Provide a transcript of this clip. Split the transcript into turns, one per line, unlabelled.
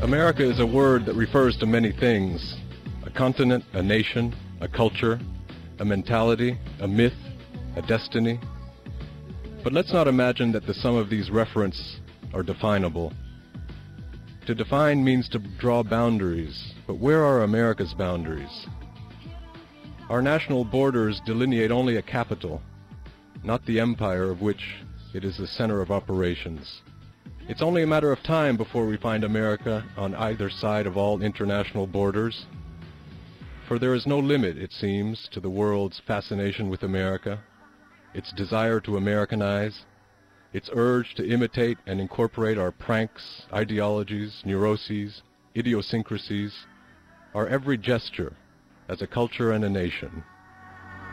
America is a word that refers to many things: a continent, a nation, a culture, a mentality, a myth, a destiny. But let's not imagine that the sum of these references are definable. To define means to draw boundaries, but where are America's boundaries? Our national borders delineate only a capital, not the empire of which it is the center of operations. It's only a matter of time before we find America on either side of all international borders. For there is no limit, it seems, to the world's fascination with America, its desire to Americanize, its urge to imitate and incorporate our pranks, ideologies, neuroses, idiosyncrasies, our every gesture as a culture and a nation.